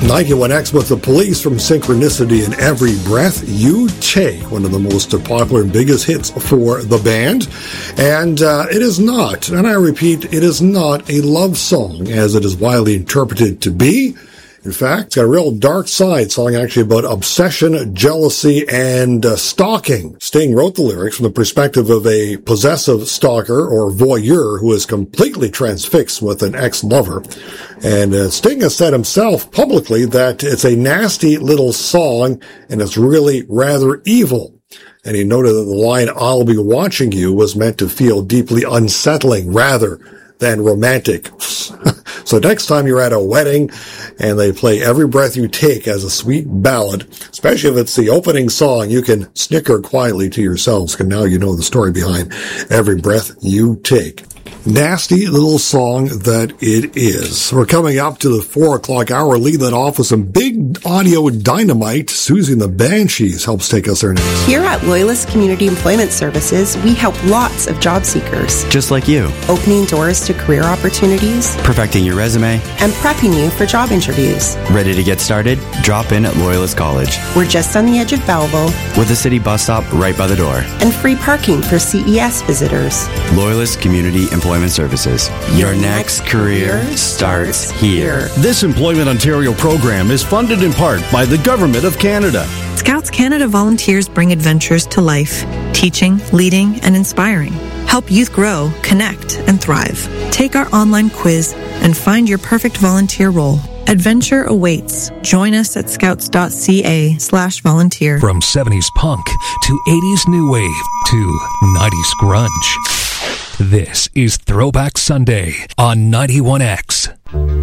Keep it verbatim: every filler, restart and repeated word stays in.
ninety-one X with the Police from Synchronicity in Every Breath You Take, one of the most popular and biggest hits for the band. And uh, it is not, and I repeat, it is not a love song as it is widely interpreted to be. In fact, it's got a real dark side, song actually about obsession, jealousy, and uh, stalking. Sting wrote the lyrics from the perspective of a possessive stalker or voyeur who is completely transfixed with an ex-lover. And uh, Sting has said himself publicly that it's a nasty little song and it's really rather evil. And he noted that the line, "I'll be watching you," was meant to feel deeply unsettling rather than romantic. So next time you're at a wedding and they play Every Breath You Take as a sweet ballad, especially if it's the opening song, you can snicker quietly to yourselves, because now you know the story behind Every Breath You Take. Nasty little song that it is. We're coming up to the four o'clock hour. Lead that off with some big audio dynamite. Susie and the Banshees helps take us there next. Here at Loyalist Community Employment Services, we help lots of job seekers. Just like you. Opening doors to career opportunities. Perfecting your resume. And prepping you for job interviews. Ready to get started? Drop in at Loyalist College. We're just on the edge of Belleville. With a city bus stop right by the door. And free parking for C E S visitors. Loyalist Community Employment Services. Your next career starts here. This Employment Ontario program is funded in part by the Government of Canada. Scouts Canada volunteers bring adventures to life, teaching, leading, and inspiring. Help youth grow, connect, and thrive. Take our online quiz and find your perfect volunteer role. Adventure awaits. Join us at scouts.ca slash volunteer. From seventies punk to eighties new wave to nineties grunge. This is Throwback Sunday on ninety-one X.